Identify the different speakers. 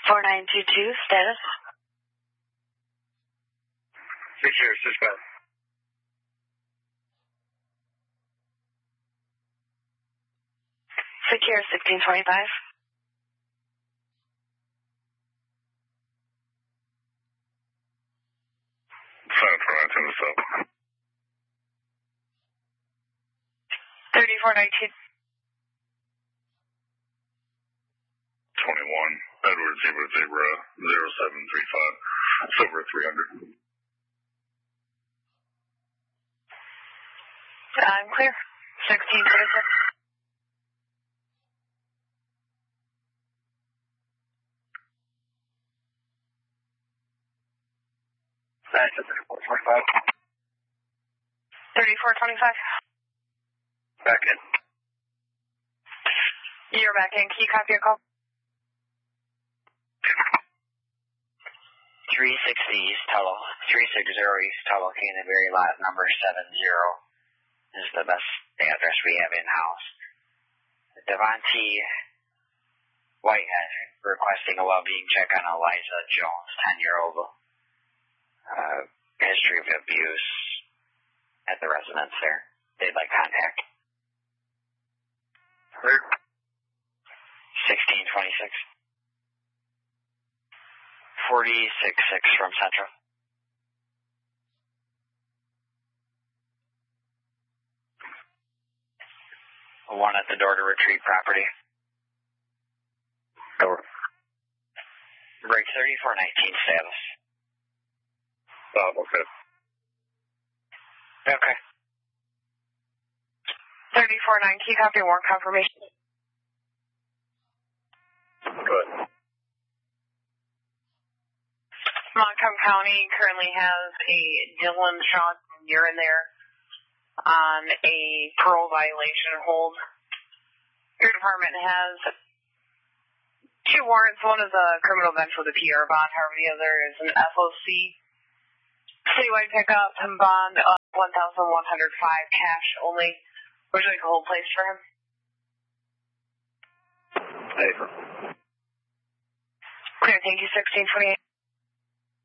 Speaker 1: 4922, status.
Speaker 2: Secure, suspend.
Speaker 1: Secure 1625.
Speaker 2: Sign for 19 to stop.
Speaker 1: 3419.
Speaker 2: 21, Edward Zebra 0735, Silver 300.
Speaker 1: I'm clear. 1626.
Speaker 2: Back to 3425.
Speaker 1: 3425.
Speaker 2: Back in.
Speaker 1: You're back in. Can you copy your call?
Speaker 3: 360 East Tuttle, 360 East Tuttle, Canterbury, lot number 70 is the best address we have in-house. Devontae Whitehead requesting a well-being check on Eliza Jones, 10-year-old. History of abuse at the residence there. They'd like contact. 1626. 466 from Central. One at the door to retreat property.
Speaker 2: Over.
Speaker 3: Break 3419 status.
Speaker 2: Okay.
Speaker 3: Okay.
Speaker 1: 3419, can you copy warrant confirmation?
Speaker 2: Good.
Speaker 1: Montcalm County currently has a Dylan Shaw Jr. in there on a parole violation hold. Your department has 2 warrants. One is a criminal bench with a PR bond. However, the other is an FOC citywide pickup and bond of $1,105 cash only. Would you like a whole place for him?
Speaker 2: Paper.
Speaker 1: Clear, thank you, 1628.